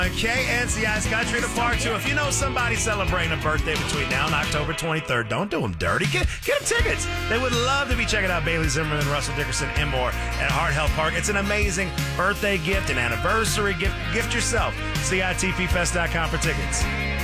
KNCI's Country to Park to. If you know somebody celebrating a birthday between now and October 23rd, don't do them dirty. Get them tickets. They would love to be checking out Bailey Zimmerman, Russell Dickerson, and more at Heart Health Park. It's an amazing birthday gift, an anniversary gift. Gift yourself. CITPfest.com for tickets.